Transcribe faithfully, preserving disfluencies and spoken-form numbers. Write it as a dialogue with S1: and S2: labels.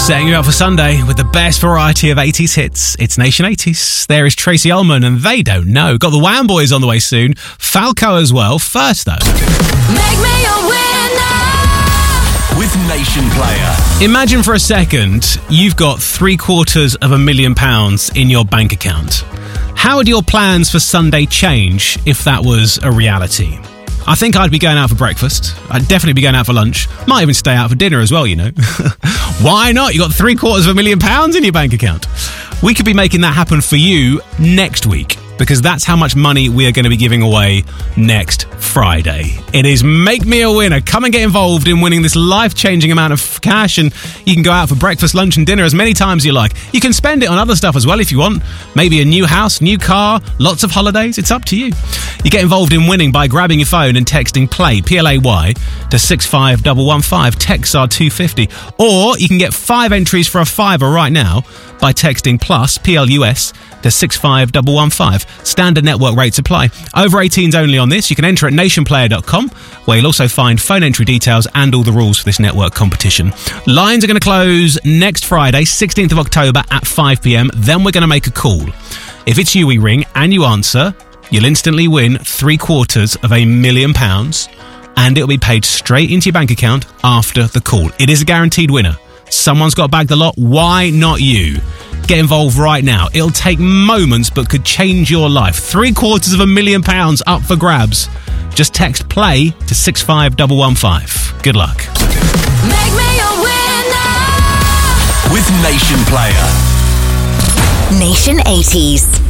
S1: Setting you up for Sunday with the best variety of eighties hits. It's Nation eighties. There is Tracy Ullman and They Don't Know. Got the Wham Boys on the way soon. Falco as well. First though.
S2: Make me a winner
S3: with Nation Player.
S1: Imagine for a second you've got three quarters of a million pounds in your bank account. How would your plans for Sunday change if that was a reality? I think I'd be going out for breakfast. I'd definitely be going out for lunch. Might even stay out for dinner as well, you know. Why not? You got three quarters of a million pounds in your bank account. We could be making that happen for you next week, because that's how much money we are going to be giving away next Friday. It is Make Me a Winner. Come and get involved in winning this life-changing amount of cash, and you can go out for breakfast, lunch and dinner as many times as you like. You can spend it on other stuff as well if you want. Maybe a new house, new car, lots of holidays. It's up to you. You get involved in winning by grabbing your phone and texting PLAY, P L A Y, to six five one one five. Texts are two fifty. Or you can get five entries for a fiver right now by texting PLUS, P L U S, to six five one one five. Standard network rates apply. Over eighteens only on this. You can enter at nation player dot com, where you'll also find phone entry details and all the rules for this network competition. Lines are going to close next Friday, sixteenth of October at five p.m. Then we're going to make a call. If it's you we ring and you answer, you'll instantly win three quarters of a million pounds, and it'll be paid straight into your bank account after the call. It is a guaranteed winner. Someone's got to bag the lot. Why not you? Get involved right now. It'll take moments, but could change your life. Three quarters of a million pounds up for grabs. Just text PLAY to six five one one five. Good luck.
S2: Make me a winner
S3: with Nation Player.
S4: Nation eighties.